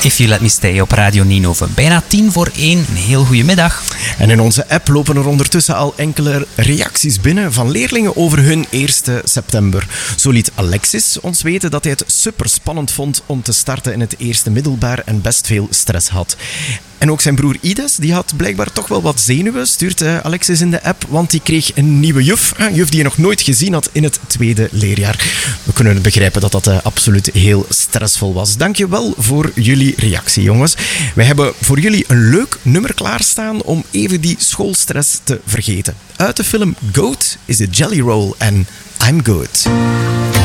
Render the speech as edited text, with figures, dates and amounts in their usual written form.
If You Let Me Stay op Radio Ninove. Bijna 1:10. Een heel goede middag. En in onze app lopen er ondertussen al enkele reacties binnen van leerlingen over hun eerste september. Zo liet Alexis ons weten dat hij het super spannend vond om te starten in het eerste middelbaar en best veel stress had. En ook zijn broer Ides, die had blijkbaar toch wel wat zenuwen, stuurt Alexis in de app, want die kreeg een nieuwe juf. Een juf die je nog nooit gezien had in het tweede leerjaar. We kunnen begrijpen dat dat absoluut heel stressvol was. Dankjewel voor jullie reactie, jongens. Wij hebben voor jullie een leuk nummer klaarstaan om even die schoolstress te vergeten. Uit de film Goat is het Jelly Roll en I'm Good.